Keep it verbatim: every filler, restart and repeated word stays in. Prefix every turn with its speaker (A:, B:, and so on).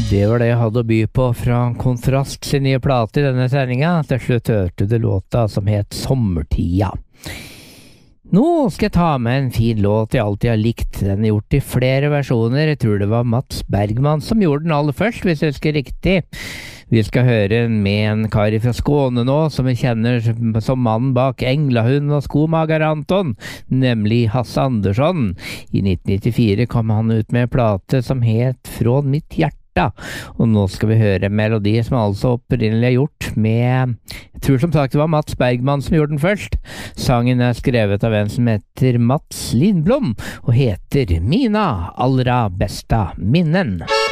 A: Det var det jeg hadde å by på fra Kontrast sin nye plate i denne sendinga. Til slutt hørte du låta som het Sommertida. Nå skal jeg ta med en fin låt jeg alltid har likt. Den er gjort i flere versjoner. Jeg tror det var Mats Bergman som gjorde den aller først, hvis jeg husker riktig. Vi skal høre den med en kar fra Skåne nå, som vi kjenner som mannen bak Englahund og Skomager Anton, nemlig Hasse Andersson. I nitten nittifire kom han ut med en plate som het Fra mitt hjerte. Og nå skal vi høre en melodi som altså opprinnelig er gjort med, jeg tror som sagt det var Mats Bergman som gjorde den først. Sangen er skrevet av en som heter Mats Lindblom og heter Mina allra besta minnen.